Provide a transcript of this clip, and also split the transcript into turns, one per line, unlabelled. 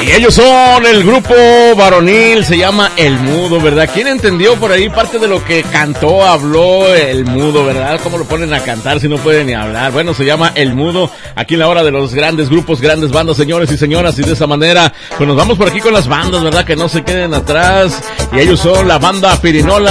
Y ellos son el grupo varonil, se llama El Mudo, ¿verdad? ¿Quién entendió por ahí parte de lo que cantó, habló El Mudo, verdad? ¿Cómo lo ponen a cantar si no puede ni hablar? Bueno, se llama El Mudo, aquí en la hora de los grandes grupos, grandes bandas, señores y señoras, y de esa manera, pues nos vamos por aquí con las bandas, ¿verdad? Que no se queden atrás, y ellos son la banda Pirinola,